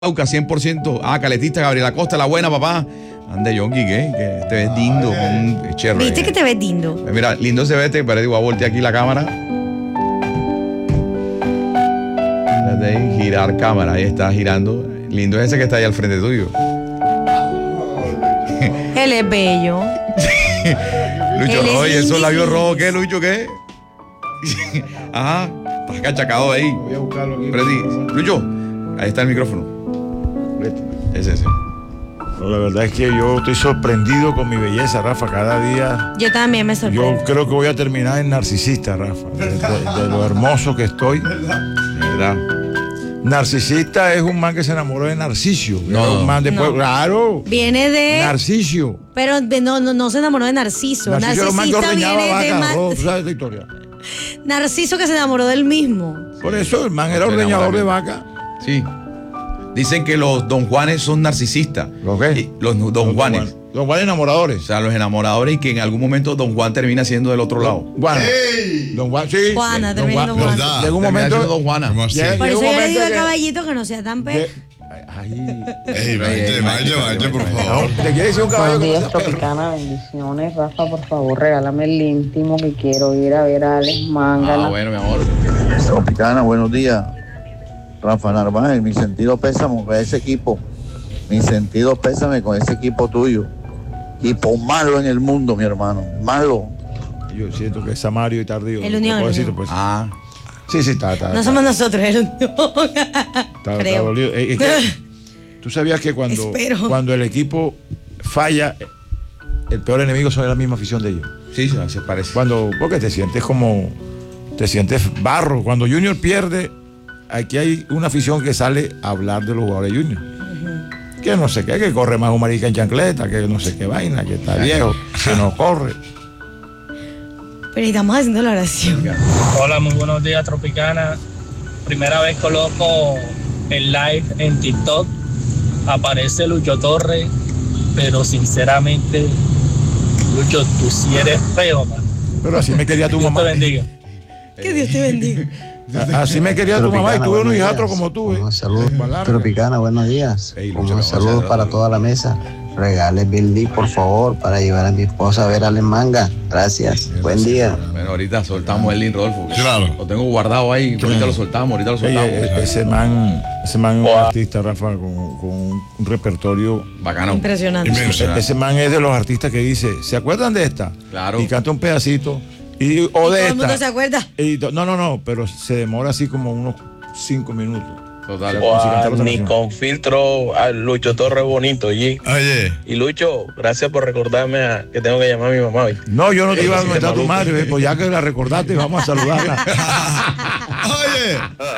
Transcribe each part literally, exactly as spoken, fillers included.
Pauca, cien por ciento. Ah, caletista, Gabriela Costa, la buena, papá. Ande, Yonki, ¿qué? Que te ves lindo con un cherry. ¿Viste que te ves lindo? Mira, lindo se ve este, pero digo, a voltear aquí la cámara. Espérate ahí, girar cámara, ahí está girando. Lindo es ese que está ahí al frente tuyo. Él es bello. Lucho, Él es oye, esos lindo. labios rojos, ¿qué, Lucho, qué? Ajá, estás cachacado ahí. Voy a buscarlo aquí. Freddy, Lucho, ahí está el micrófono. Es ese. No, la verdad es que yo estoy sorprendido con mi belleza, Rafa. Cada día Yo también me sorprendo. yo creo que voy a terminar en narcisista, Rafa. De, de- de lo hermoso que estoy. De verdad. Narcisista es un man que se enamoró de Narcisio. No, Era no. un man de No. pueblo. Claro. Viene de. Narcisio. Pero de- no, no, no se enamoró de Narciso. Narciso era un man que Narcisista ordeñaba viene de. vacas. ma- ¿No? ¿Tú sabes esta historia? Narciso que se enamoró del mismo. Por eso el man era Se ordeñador de enamoramiento. vaca. Sí. Dicen que los don Juanes son narcisistas. ¿Los qué? Y los don Juanes. Los Juanes enamoradores. O sea, los enamoradores y que en algún momento don Juan termina siendo del otro lado. Juana. Don Juan, sí. Juana, Don termina Juan- siendo Juana. Llega un Termina momento. siendo don Juana. ¿Cómo así? Llega- Por llega eso un yo le momento digo al que- caballito que no sea tan pe. que- Ay. Ey, vaya, vaya, vaya, por favor. ¿Te quiere decir un caballo Buenos que no días, sea perro? Tropicana, bendiciones. Rafa, por favor, regálame el íntimo que quiero ir a ver a Alex Mangala. Ah, bueno, mi amor. Tropicana, buenos días. Rafa Narváez, mi sentido pésame con ese equipo. Mi sentido pésame con ese equipo tuyo. Equipo malo en el mundo, mi hermano. Malo. Yo siento que es Samario y Tardío. El Unión, ¿Puedo el decirlo, Unión. pues? Ah, Sí, sí, está, está. No está, somos nosotros, él. está- está creo. dolido. Eh, es que, tú sabías que cuando, Espero. cuando el equipo falla, el peor enemigo son la misma afición de ellos. sí, sí, se parece. Cuando, porque te sientes como, te sientes barro. Cuando Junior pierde, aquí hay una afición que sale a hablar de los jugadores de Junior. Que no sé qué, que corre más un marica en chancleta, que no sé qué vaina, que está viejo, que no corre. Pero estamos haciendo la oración. Hola, muy buenos días, Tropicana. Primera vez coloco el live en TikTok. Aparece Lucho Torres, pero sinceramente, Lucho, tú sí eres feo, man. Pero así me quería tu Dios mamá. te bendiga. Que Dios te bendiga. A- Así me quería tu mamá y tuve un hijastro como tú. ¿eh? Saludos, Larga. Tropicana, buenos días. Ey, Lucho, Como vamos a saludos hacer para algo. toda la mesa. Regale Bill D, por favor, para llevar a mi esposa a ver a Manga. Gracias. Buen día. Bueno, ahorita soltamos el link, Rodolfo. Claro. Lo tengo guardado ahí. Ahorita lo soltamos, ahorita lo Oye, soltamos. e- ese man, ese man es un artista, Rafa, con, con un repertorio. Bacano. Impresionante. Inmenso. E- Ese man es de los artistas que dice, ¿se acuerdan de esta? Claro. Y canta un pedacito. Y, o de Todo el esta. mundo se acuerda. Y to- no, no, no, pero se demora así como unos cinco minutos. Total. Como si cantara otra Ni canción. con filtro a Lucho Torres bonito, G. Oye, Y Lucho, gracias por recordarme a, que tengo que llamar a mi mamá hoy. No, yo no te iba a Ese comentar a tu maluco. madre, ¿ves? Pues ya que la recordaste, vamos a saludarla. oye,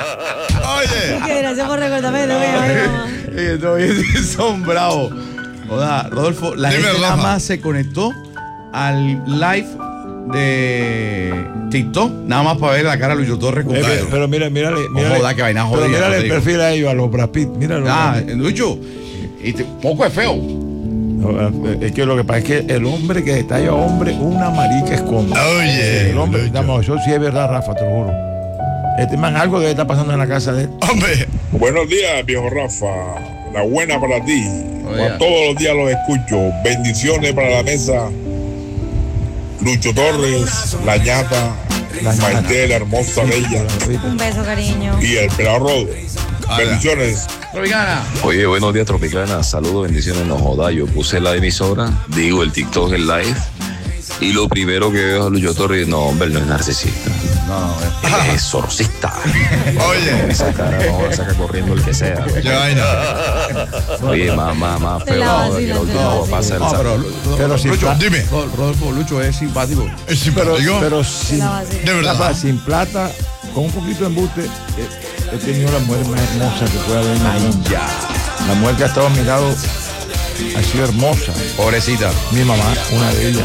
oye. Que gracias por recordarme. No, ay, mamá. Eh, no, ellos son bravos. Joda, Rodolfo, la Dime, gente nada Rafa. más se conectó al live de TikTok, nada más para ver la cara de Lucho Torres con Eh, Pedro. pero mira, mírale, mírale. joda, que vaina pero jodida, mírale el Rodrigo. perfil a ellos, a los Brad Pitt. Míralo. Ah, Lucho, y te- poco es feo. No, es que lo que pasa es que el hombre que está yo hombre, una marica esconde. Oye, el hombre, Lucho. digamos, eso sí es verdad, Rafa, te lo juro. Este man, algo debe estar pasando en la casa de él. Hombre, Buenos días, viejo Rafa. La buena para ti. Oye. Como todos los días los escucho. Bendiciones para la mesa. Lucho Torres, la ñata, La ñata. Maite, la hermosa bella Un beso, cariño. y el pelado Rodo. Bendiciones. Tropicana. Oye, buenos días, Tropicana. Saludos, bendiciones, no joda. Yo puse la emisora, digo el TikTok, el live, y lo primero que veo es a Lucho Torres. No, hombre, él no es narcisista. No, no, Él es exorcista. oye. Esa cara no la saca corriendo el que sea. Qué vaina. Oye, más, más, más Te feo. la no, vacilan, que la te última la agua pasa el no, pero saco. Pero sin Lucho, plata. Dime. Rodolfo, Lucho es simpático. Es Pero, simpático. pero sin, La vacilan. De Rafa, verdad. sin plata, con un poquito de embuste, he, he tenido la mujer más hermosa que pueda haber en el mundo. Ya. La mujer que ha estado a mi lado ha sido hermosa. Pobrecita. Mi mamá, una de ellas.